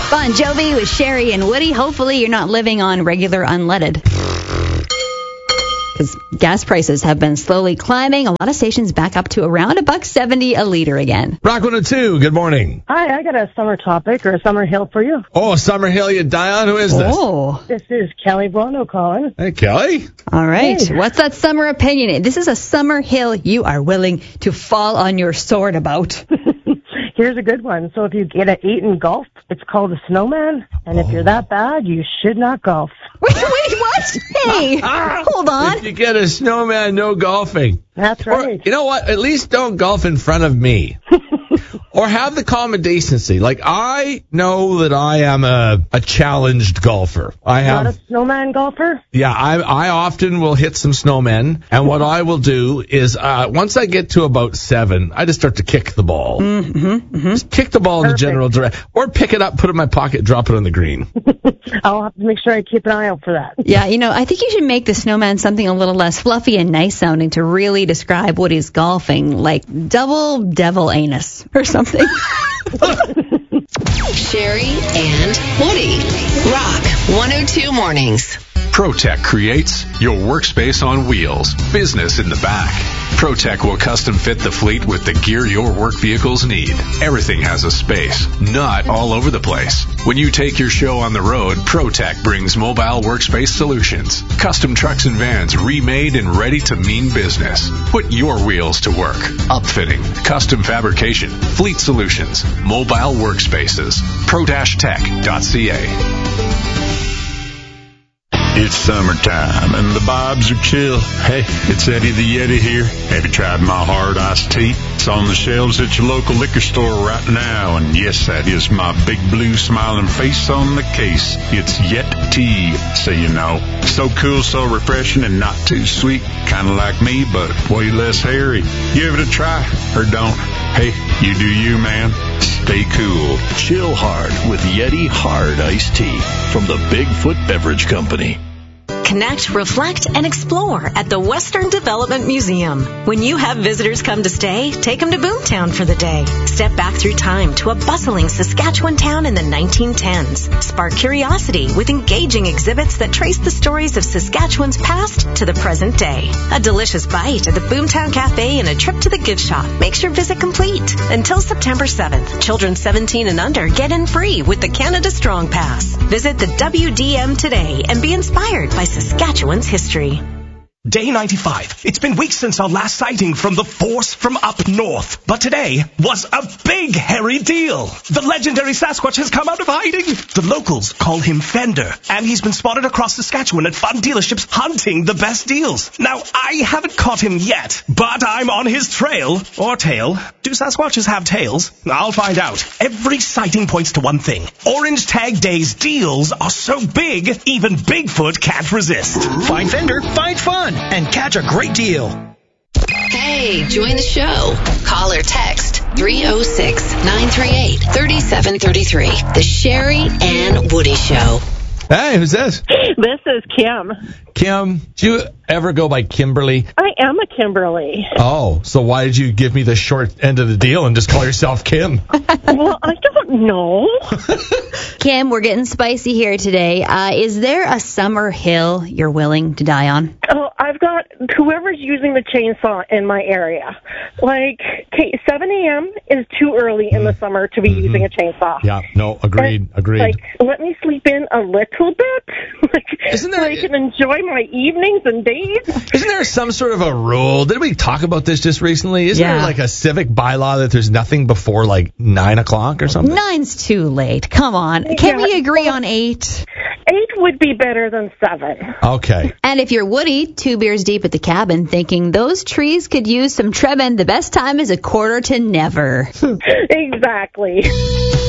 Bon Jovi with Sherry and Woody. Hopefully you're not living on regular unleaded. Because gas prices have been slowly climbing. A lot of stations back up to around $1.70 a liter again. Rock 102, good morning. Hi, I got a summer topic or a summer hill for you. Oh, Summer Hill, you Dion? Who is this? Oh. This is Kelly Bono calling. Hey, Kelly. All right. Hey. What's that summer opinion? This is a summer hill you are willing to fall on your sword about. Here's a good one. So if you get an 8 in golf, it's called a snowman. And if you're that bad, you should not golf. Wait, what? Hey, hold on. If you get a snowman, no golfing. That's Or, right. you know what? At least don't golf in front of me. Or have the common decency. Like, I know that I am a challenged golfer. Not a snowman golfer? Yeah, I often will hit some snowmen, and what I will do is once I get to about 7, I just start to kick the ball. Just kick the ball in the general direction, or pick it up, put it in my pocket, drop it on the green. I'll have to make sure I keep an eye out for that. Yeah, I think you should make the snowman something a little less fluffy and nice sounding to really describe what he's golfing, like double devil anus or something. Sherry and Woody. Rock 102 Mornings. ProTech creates your workspace on wheels, business in the back. ProTech will custom fit the fleet with the gear your work vehicles need. Everything has a space, not all over the place. When you take your show on the road, ProTech brings mobile workspace solutions. Custom trucks and vans remade and ready to mean business. Put your wheels to work. Upfitting, custom fabrication, fleet solutions, mobile workspaces. pro-tech.ca. It's summertime and the vibes are chill. Hey, it's Eddie the Yeti here. Have you tried my hard iced tea? It's on the shelves at your local liquor store right now. And yes, that is my big blue smiling face on the case. It's Yet Tea, so you know. So cool, so refreshing, and not too sweet. Kind of like me, but way less hairy. Give it a try, or don't. Hey, you do you, man. Stay cool. Chill hard with Yeti Hard Iced Tea from the Bigfoot Beverage Company. Connect, reflect, and explore at the Western Development Museum. When you have visitors come to stay, take them to Boomtown for the day. Step back through time to a bustling Saskatchewan town in the 1910s. Spark curiosity with engaging exhibits that trace the stories of Saskatchewan's past to the present day. A delicious bite at the Boomtown Cafe and a trip to the gift shop makes your visit complete. Until September 7th, children 17 and under get in free with the Canada Strong Pass. Visit the WDM today and be inspired by Saskatchewan's history. Day 95. It's been weeks since our last sighting from the force from up north. But today was a big, hairy deal. The legendary Sasquatch has come out of hiding. The locals call him Fender, and he's been spotted across Saskatchewan at fun dealerships hunting the best deals. Now, I haven't caught him yet, but I'm on his trail. Or tail. Do Sasquatches have tails? I'll find out. Every sighting points to one thing. Orange Tag Day's deals are so big, even Bigfoot can't resist. Find Fender, find fun, and catch a great deal. Hey, join the show. Call or text 306-938-3733. The Sherry and Woody Show. Hey, who's this? This is Kim. Kim. Do you ever go by Kimberly? I am a Kimberly. Oh, so why did you give me the short end of the deal and just call yourself Kim? Well, I don't know. Kim, we're getting spicy here today. Is there a summer hill you're willing to die on? Oh, I've got whoever's using the chainsaw in my area. Like, okay, 7 a.m. is too early in the summer to be using a chainsaw. Yeah, no, agreed. Like, let me sleep in a little bit. Isn't there, so I can enjoy my evenings and days. Isn't there some sort of a rule? Didn't we talk about this just recently? Isn't there like a civic bylaw that there's nothing before like 9 o'clock or something? 9's too late. Come on. Can we agree on 8? 8 would be better than 7. Okay. And if you're Woody, 2 beers deep at the cabin, thinking those trees could use some trebbing, the best time is 8:45 to never. Exactly.